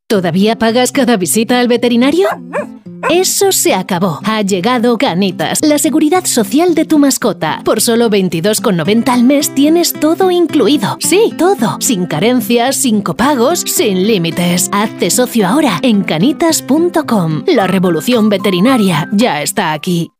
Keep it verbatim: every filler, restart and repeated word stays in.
¿Todavía pagas cada visita al veterinario? Eso se acabó. Ha llegado Canitas, la seguridad social de tu mascota. Por solo veintidós con noventa al mes tienes todo incluido. Sí, todo. Sin carencias, sin copagos, sin límites. Hazte socio ahora en canitas punto com. La revolución veterinaria ya está aquí.